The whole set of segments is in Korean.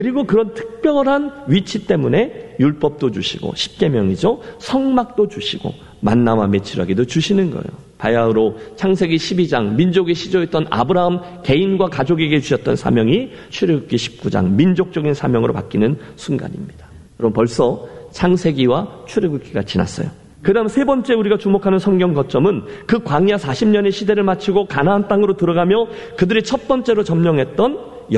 그리고 그런 특별한 위치 때문에 율법도 주시고 십계명이죠. 성막도 주시고 만나와 메추라기도 주시는 거예요. 바야흐로 창세기 12장 민족의 시조였던 아브라함 개인과 가족에게 주셨던 사명이 출애굽기 19장 민족적인 사명으로 바뀌는 순간입니다. 여러분 벌써 창세기와 출애굽기가 지났어요. 그 다음 세 번째 우리가 주목하는 성경 거점은 그 광야 40년의 시대를 마치고 가나안 땅으로 들어가며 그들이 첫 번째로 점령했던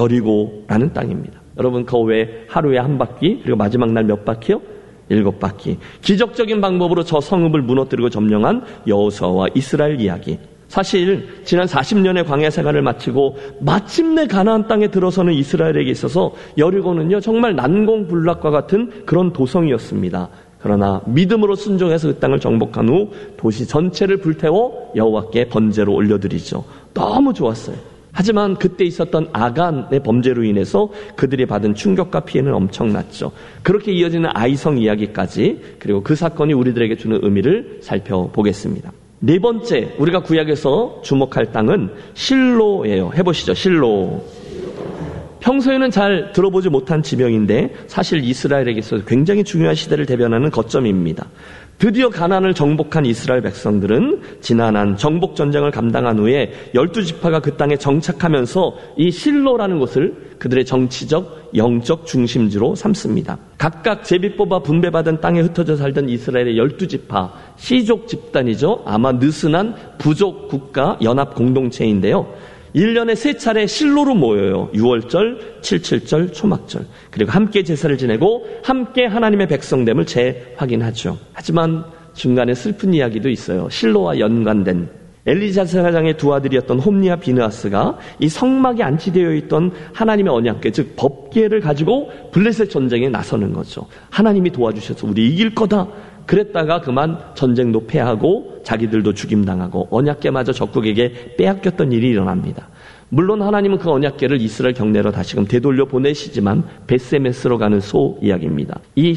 여리고라는 땅입니다. 여러분 그 외에 하루에 한 바퀴 그리고 마지막 날 몇 바퀴요? 7바퀴. 기적적인 방법으로 저 성읍을 무너뜨리고 점령한 여호수아와 이스라엘 이야기. 사실 지난 40년의 광야 생활을 마치고 마침내 가나안 땅에 들어서는 이스라엘에게 있어서 여리고는요 정말 난공불락과 같은 그런 도성이었습니다. 그러나 믿음으로 순종해서 그 땅을 정복한 후 도시 전체를 불태워 여호와께 번제로 올려드리죠. 너무 좋았어요. 하지만 그때 있었던 아간의 범죄로 인해서 그들이 받은 충격과 피해는 엄청났죠. 그렇게 이어지는 아이성 이야기까지 그리고 그 사건이 우리들에게 주는 의미를 살펴보겠습니다. 네 번째 우리가 구약에서 주목할 땅은 실로예요. 해보시죠. 실로. 평소에는 잘 들어보지 못한 지명인데 사실 이스라엘에게 있어서 굉장히 중요한 시대를 대변하는 거점입니다. 드디어 가나안을 정복한 이스라엘 백성들은 지난한 정복 전쟁을 감당한 후에 12지파가 그 땅에 정착하면서 이 실로라는 곳을 그들의 정치적, 영적 중심지로 삼습니다. 각각 제비 뽑아 분배받은 땅에 흩어져 살던 이스라엘의 12지파, 시족 집단이죠. 아마 느슨한 부족 국가 연합 공동체인데요. 1년에 3차례 실로로 모여요. 6월절, 77절, 초막절. 그리고 함께 제사를 지내고 함께 하나님의 백성됨을 재확인하죠. 하지만 중간에 슬픈 이야기도 있어요. 실로와 연관된 엘리자 제사장의 두 아들이었던 홈니와 비느하스가 이 성막에 안치되어 있던 하나님의 언약궤, 즉 법궤를 가지고 블레셋 전쟁에 나서는 거죠. 하나님이 도와주셔서 우리 이길 거다. 그랬다가 그만 전쟁도 패하고 자기들도 죽임당하고 언약궤마저 적국에게 빼앗겼던 일이 일어납니다. 물론 하나님은 그 언약궤를 이스라엘 경내로 다시금 되돌려 보내시지만 벳세메스로 가는 소 이야기입니다. 이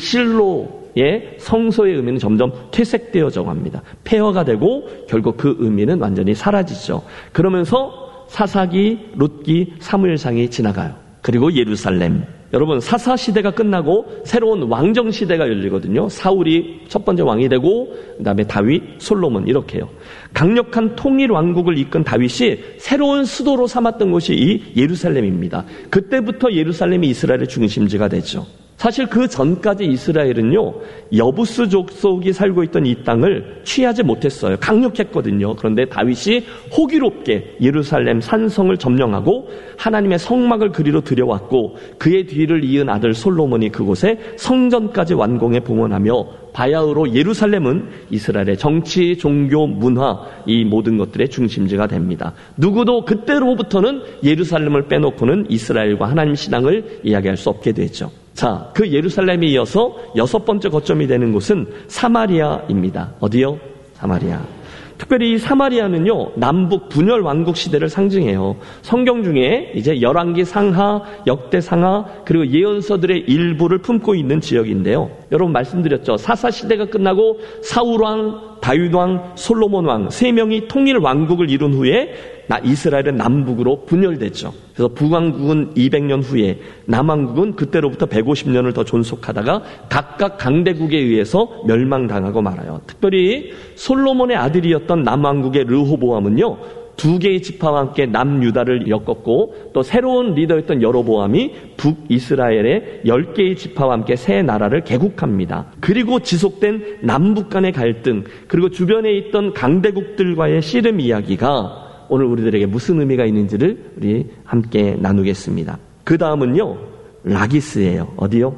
실로의 성소의 의미는 점점 퇴색되어져 갑니다. 폐허가 되고 결국 그 의미는 완전히 사라지죠. 그러면서 사사기, 룻기, 사무엘상이 지나가요. 그리고 예루살렘. 여러분 사사시대가 끝나고 새로운 왕정시대가 열리거든요. 사울이 첫 번째 왕이 되고 그 다음에 다윗, 솔로몬 이렇게요. 강력한 통일 왕국을 이끈 다윗이 새로운 수도로 삼았던 곳이 이 예루살렘입니다. 그때부터 예루살렘이 이스라엘의 중심지가 되죠. 사실 그 전까지 이스라엘은요 여부스 족속이 살고 있던 이 땅을 취하지 못했어요. 강력했거든요. 그런데 다윗이 호기롭게 예루살렘 산성을 점령하고 하나님의 성막을 그리로 들여왔고 그의 뒤를 이은 아들 솔로몬이 그곳에 성전까지 완공해 봉헌하며 바야흐로 예루살렘은 이스라엘의 정치, 종교, 문화 이 모든 것들의 중심지가 됩니다. 누구도 그때로부터는 예루살렘을 빼놓고는 이스라엘과 하나님 신앙을 이야기할 수 없게 되죠. 자, 그 예루살렘에 이어서 6번째 거점이 되는 곳은 사마리아입니다. 어디요? 사마리아. 특별히 이 사마리아는요, 남북 분열 왕국 시대를 상징해요. 성경 중에 이제 열왕기 상하, 역대 상하, 그리고 예언서들의 일부를 품고 있는 지역인데요. 여러분 말씀드렸죠. 사사 시대가 끝나고 사울왕, 다윗왕, 솔로몬왕 3명이 통일 왕국을 이룬 후에 이스라엘은 남북으로 분열됐죠. 그래서 북왕국은 200년 후에 남왕국은 그때로부터 150년을 더 존속하다가 각각 강대국에 의해서 멸망당하고 말아요. 특별히 솔로몬의 아들이었던 남왕국의 르호보암은요 2개의 지파와 함께 남유다를 엮었고 또 새로운 리더였던 여로보암이 북이스라엘의 10개의 지파와 함께 새 나라를 개국합니다. 그리고 지속된 남북 간의 갈등 그리고 주변에 있던 강대국들과의 씨름 이야기가 오늘 우리들에게 무슨 의미가 있는지를 우리 함께 나누겠습니다. 그 다음은요 라기스예요. 어디요?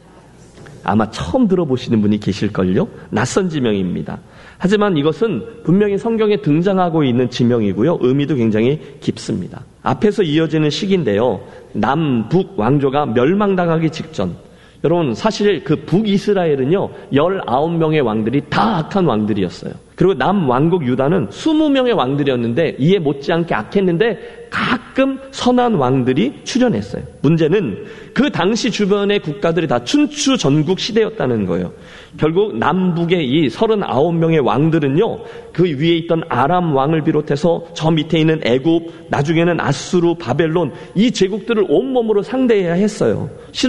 아마 처음 들어보시는 분이 계실걸요? 낯선 지명입니다. 하지만 이것은 분명히 성경에 등장하고 있는 지명이고요. 의미도 굉장히 깊습니다. 앞에서 이어지는 시기인데요. 남북 왕조가 멸망당하기 직전. 여러분 사실 그 북이스라엘은요 19명의 왕들이 다 악한 왕들이었어요. 그리고 남왕국 유다는 20명의 왕들이었는데 이에 못지않게 악했는데 가끔 선한 왕들이 출현했어요. 문제는 그 당시 주변의 국가들이 다 춘추 전국 시대였다는 거예요. 결국 남북의 이 39명의 왕들은요 그 위에 있던 아람 왕을 비롯해서 저 밑에 있는 애굽, 나중에는 아수르, 바벨론 이 제국들을 온몸으로 상대해야 했어요.